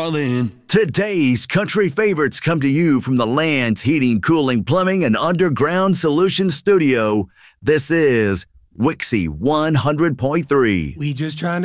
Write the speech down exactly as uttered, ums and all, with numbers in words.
all in. Today's country favorites come to you from the Land's Heating, Cooling, Plumbing, and Underground Solutions Studio. This is Wixie one hundred point three. We just trying to